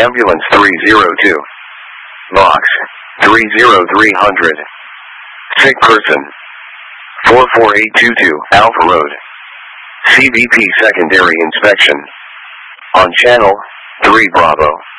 Ambulance 302. Box 30300. Sick person 44822 Alpha Road. CBP secondary inspection. On channel 3 Bravo.